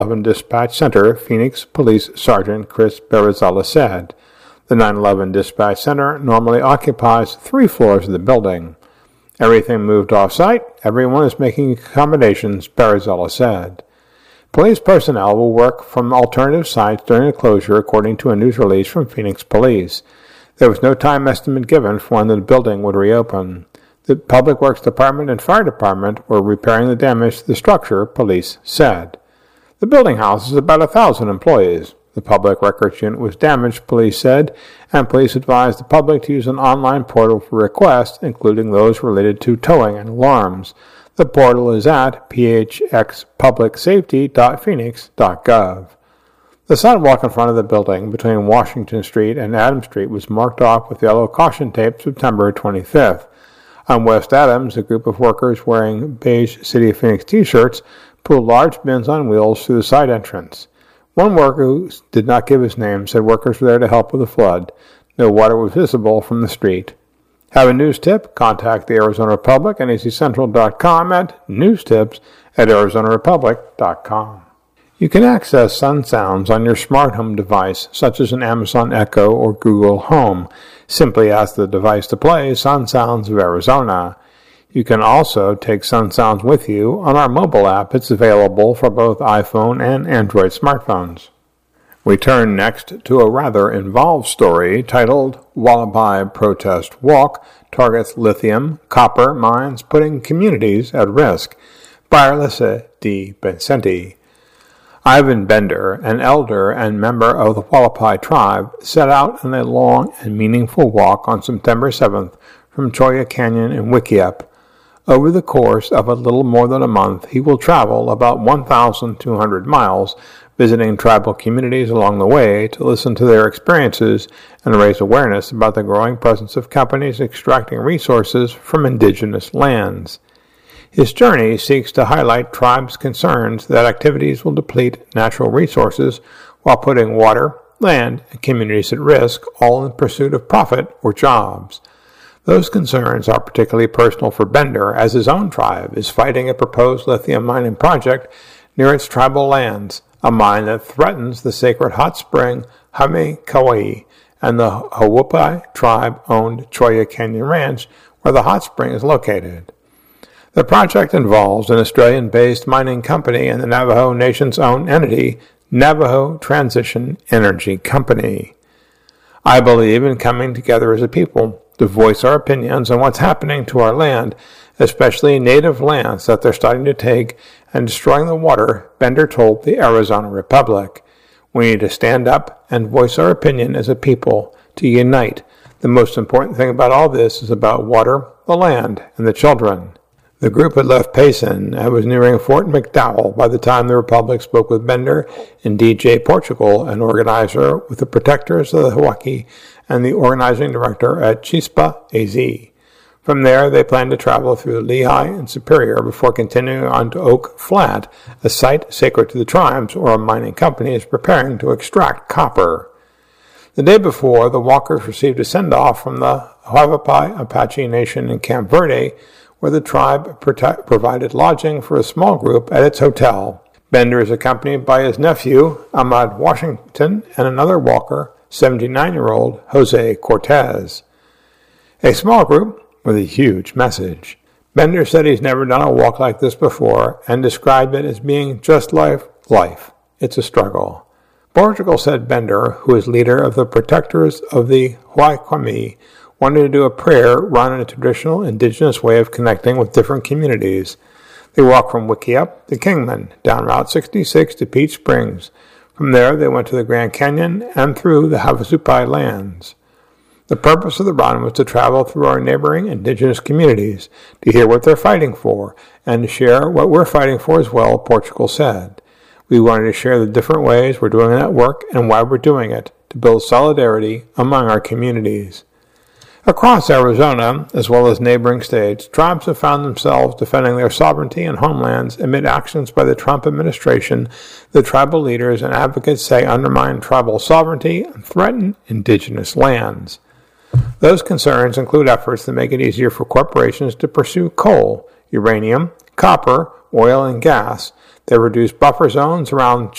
9/11 Dispatch Center, Phoenix Police Sergeant Chris Berizella said. The 9/11 Dispatch Center normally occupies 3 floors of the building. Everything moved off-site. Everyone is making accommodations, Berizella said. Police personnel will work from alternative sites during the closure, according to a news release from Phoenix Police. There was no time estimate given for when the building would reopen. The Public Works Department and Fire Department were repairing the damage to the structure, police said. The building houses about 1,000 employees. The public records unit was damaged, police said, and police advised the public to use an online portal for requests, including those related to towing and alarms. The portal is at phxpublicsafety.phoenix.gov. The sidewalk in front of the building between Washington Street and Adams Street was marked off with yellow caution tape September 25th. On West Adams, a group of workers wearing beige City of Phoenix t-shirts pulled large bins on wheels through the side entrance. One worker who did not give his name said workers were there to help with the flood. No water was visible from the street. Have a news tip? Contact the Arizona Republic and azcentral.com at newstips@arizonarepublic.com. You can access Sun Sounds on your smart home device, such as an Amazon Echo or Google Home. Simply ask the device to play Sun Sounds of Arizona. You can also take Sun Sounds with you on our mobile app. It's available for both iPhone and Android smartphones. We turn next to a rather involved story titled Wallaby Protest Walk Targets Lithium, Copper Mines Putting Communities at Risk by Alyssa D. Bencenti. Ivan Bender, an elder and member of the Wallaby tribe, set out on a long and meaningful walk on September 7th from Cholla Canyon in Wickiup. Over the course of a little more than a month, he will travel about 1,200 miles, visiting tribal communities along the way to listen to their experiences and raise awareness about the growing presence of companies extracting resources from indigenous lands. His journey seeks to highlight tribes' concerns that activities will deplete natural resources while putting water, land, and communities at risk, all in pursuit of profit or jobs. Those concerns are particularly personal for Bender, as his own tribe is fighting a proposed lithium mining project near its tribal lands, a mine that threatens the sacred hot spring Hame-Kauai and the Hawaipi tribe-owned Cholla Canyon Ranch, where the hot spring is located. The project involves an Australian-based mining company and the Navajo Nation's own entity, Navajo Transition Energy Company. I believe in coming together as a people to voice our opinions on what's happening to our land, especially native lands that they're starting to take and destroying the water, Bender told the Arizona Republic. We need to stand up and voice our opinion as a people, to unite. The most important thing about all this is about water, the land, and the children. The group had left Payson and was nearing Fort McDowell by the time the Republic spoke with Bender in DJ, Portugal, an organizer with the Protectors of the Hawaii and the organizing director at Chispa AZ. From there, they planned to travel through Lehigh and Superior before continuing on to Oak Flat, a site sacred to the tribes where a mining company is preparing to extract copper. The day before, the walkers received a send-off from the Hawaipi Apache Nation in Camp Verde, where the tribe provided lodging for a small group at its hotel. Bender is accompanied by his nephew, Ahmad Washington, and another walker, 79-year-old Jose Cortez. A small group with a huge message. Bender said he's never done a walk like this before and described it as being just like life. It's a struggle. Portugal said Bender, who is leader of the Protectors of the Hawaii, wanted to do a prayer run in a traditional indigenous way of connecting with different communities. They walked from Wickiup to Kingman, down Route 66 to Peach Springs. From there, they went to the Grand Canyon and through the Havasupai lands. The purpose of the run was to travel through our neighboring indigenous communities, to hear what they're fighting for, and to share what we're fighting for as well, Portugal said. We wanted to share the different ways we're doing that work and why we're doing it, to build solidarity among our communities. Across Arizona, as well as neighboring states, tribes have found themselves defending their sovereignty and homelands amid actions by the Trump administration. The tribal leaders and advocates say undermine tribal sovereignty and threaten indigenous lands. Those concerns include efforts to make it easier for corporations to pursue coal, uranium, copper, oil, and gas. They reduce buffer zones around